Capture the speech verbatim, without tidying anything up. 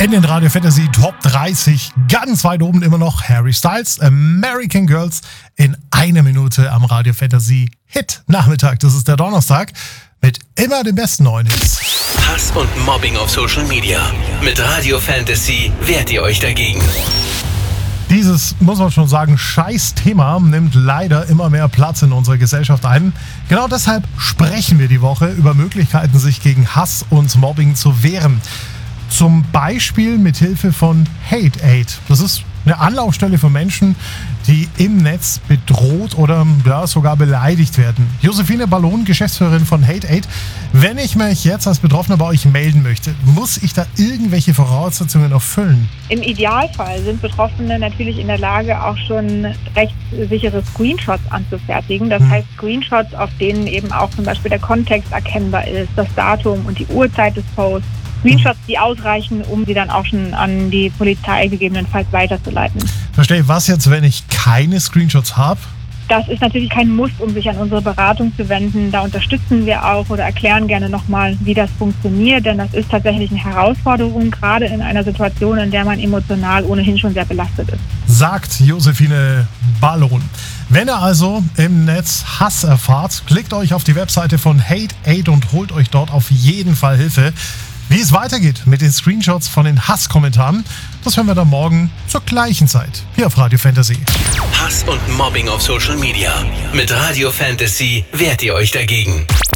In den Radio Fantasy Top dreißig ganz weit oben immer noch Harry Styles, American Girls in einer Minute am Radio Fantasy Hit Nachmittag. Das ist der Donnerstag mit immer den besten neuen Hits. Hass und Mobbing auf Social Media. Mit Radio Fantasy wehrt ihr euch dagegen. Dieses, muss man schon sagen, scheiß Thema nimmt leider immer mehr Platz in unserer Gesellschaft ein. Genau deshalb sprechen wir die Woche über Möglichkeiten, sich gegen Hass und Mobbing zu wehren. Zum Beispiel mit Hilfe von Hate Aid. Das ist eine Anlaufstelle für Menschen, die im Netz bedroht oder ja, sogar beleidigt werden. Josephine Ballon, Geschäftsführerin von Hate Aid. Wenn ich mich jetzt als Betroffener bei euch melden möchte, muss ich da irgendwelche Voraussetzungen erfüllen? Im Idealfall sind Betroffene natürlich in der Lage, auch schon rechtssichere Screenshots anzufertigen. Das hm. heißt Screenshots, auf denen eben auch zum Beispiel der Kontext erkennbar ist, das Datum und die Uhrzeit des Posts. Screenshots, die ausreichen, um sie dann auch schon an die Polizei gegebenenfalls weiterzuleiten. Verstehe. Was jetzt, wenn ich keine Screenshots habe? Das ist natürlich kein Muss, um sich an unsere Beratung zu wenden. Da unterstützen wir auch oder erklären gerne nochmal, wie das funktioniert. Denn das ist tatsächlich eine Herausforderung, gerade in einer Situation, in der man emotional ohnehin schon sehr belastet ist. Sagt Josephine Ballon. Wenn ihr also im Netz Hass erfahrt, klickt euch auf die Webseite von Hate Aid und holt euch dort auf jeden Fall Hilfe. Wie es weitergeht mit den Screenshots von den Hasskommentaren, das hören wir dann morgen zur gleichen Zeit hier auf Radio Fantasy. Hass und Mobbing auf Social Media. Mit Radio Fantasy wehrt ihr euch dagegen.